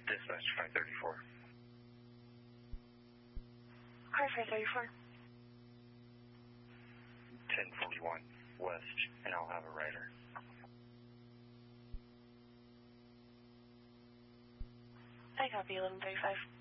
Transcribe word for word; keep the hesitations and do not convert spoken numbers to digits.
Dispatch five thirty-four. Car five thirty-four. ten forty-one West, and I'll have a rider. I copy eleven thirty-five.